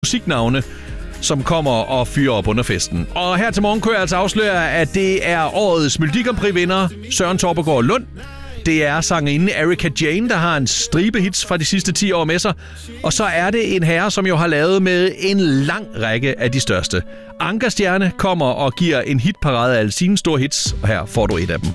musiknavne, som kommer og fyrer op under festen. Og her til morgen kunne jeg altså afsløre, at det er årets Melodi Grand Prix-vinder Søren Torpegaard Lund. Det er sangerinde Erika Jane, der har en stribe hits fra de sidste 10 år med sig. Og så er det en herre, som jo har lavet med en lang række af de største. Anker Stjerne kommer og giver en hitparade af alle sine store hits, og her får du et af dem.